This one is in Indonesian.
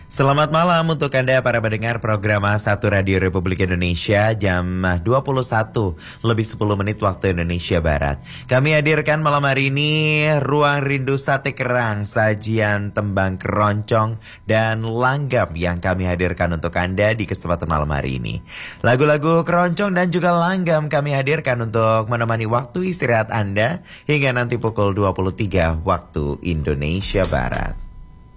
Selamat malam untuk Anda para pendengar program A1 Radio Republik Indonesia jam 21 lebih 10 menit waktu Indonesia Barat. Kami hadirkan malam hari ini Ruang Rindu Sate Kerang, sajian tembang keroncong dan langgam yang kami hadirkan untuk Anda di kesempatan malam hari ini. Lagu-lagu keroncong dan juga langgam kami hadirkan untuk menemani waktu istirahat Anda hingga nanti pukul 23 waktu Indonesia Barat.